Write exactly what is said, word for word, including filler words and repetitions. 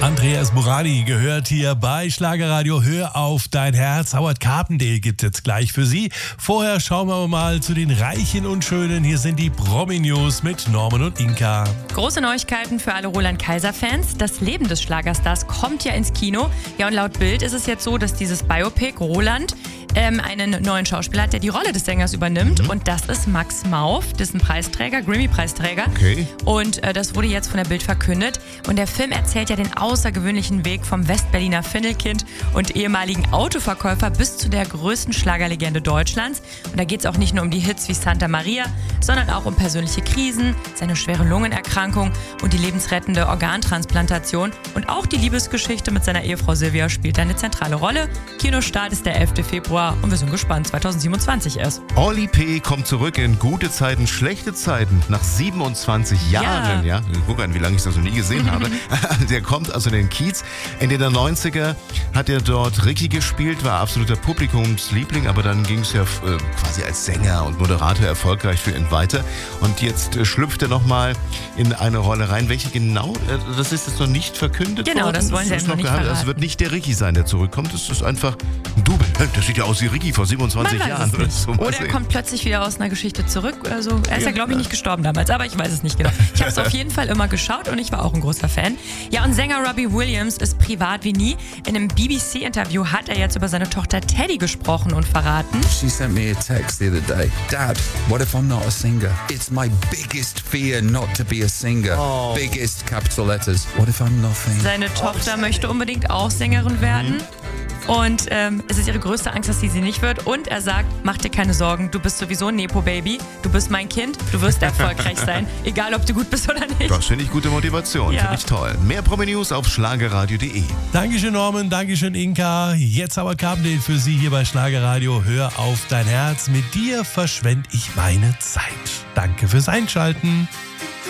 Andreas Borani gehört hier bei Schlagerradio. Hör auf dein Herz. Howard Carpendale gibt es jetzt gleich für Sie. Vorher schauen wir mal zu den Reichen und Schönen. Hier sind die Promi-News mit Norman und Inka. Große Neuigkeiten für alle Roland-Kaiser-Fans. Das Leben des Schlagerstars kommt ja ins Kino. Ja, und laut Bild ist es jetzt so, dass dieses Biopic Roland ähm, einen neuen Schauspieler hat, der die Rolle des Sängers übernimmt. Mhm. Und das ist Max Mauf, das ist ein Preisträger, Grammy-Preisträger. Okay. Und äh, das wurde jetzt von der Bild verkündet. Und der Film erzählt ja den außergewöhnlichen Weg vom Westberliner Findelkind und ehemaligen Autoverkäufer bis zu der größten Schlagerlegende Deutschlands. Und da geht es auch nicht nur um die Hits wie Santa Maria, sondern auch um persönliche Krisen, seine schwere Lungenerkrankung und die lebensrettende Organtransplantation. Und auch die Liebesgeschichte mit seiner Ehefrau Silvia spielt eine zentrale Rolle. Kinostart ist der elften Februar und wir sind gespannt, zwanzig siebenundzwanzig erst. Oli P. kommt zurück in gute Zeiten, schlechte Zeiten, nach siebenundzwanzig Jahren. Ja. Ja. Guck an, wie lange ich das noch nie gesehen habe. Der kommt also in den Kiez. Ende der neunziger hat er dort Ricky gespielt, war absoluter Publikumsliebling, aber dann ging es ja äh, quasi als Sänger und Moderator erfolgreich für ihn weiter. Und jetzt äh, schlüpft er nochmal in eine Rolle rein. Welche genau? Äh, das ist jetzt noch nicht verkündet Genau, worden. das wollen sie ist noch noch nicht geheim. verraten. Also es wird nicht der Ricky sein, der zurückkommt. Es ist einfach ein Double. Das sieht ja aus wie Ricky vor siebenundzwanzig Man weiß Jahren. es nicht. So, Oder er kommt plötzlich wieder aus einer Geschichte zurück. Also, er ist ja, ja glaube ich, nicht gestorben damals, aber ich weiß es nicht genau. Ich habe es auf jeden Fall immer geschaut und ich war auch ein großer Fan. Ja, und Sänger Robbie Williams ist privat wie nie. In einem B B C-Interview hat er jetzt über seine Tochter Teddy gesprochen und verraten. She sent me a text the other day. Dad, what if I'm not a singer? It's my biggest fear not to be a singer. Oh. Biggest capital letters. What if I'm nothing? Seine Tochter möchte unbedingt auch Sängerin werden. Und ähm, es ist ihre größte Angst, dass sie sie nicht wird. Und er sagt, mach dir keine Sorgen, du bist sowieso ein Nepo-Baby. Du bist mein Kind, du wirst erfolgreich sein. Egal, ob du gut bist oder nicht. Das finde ich gute Motivation, Ja. finde ich toll. Mehr Promi-News auf schlagerradio punkt de. Dankeschön Norman, Dankeschön Inka. Jetzt Howard Carpendale für Sie hier bei Schlagerradio. Hör auf dein Herz. Mit dir verschwende ich meine Zeit. Danke fürs Einschalten.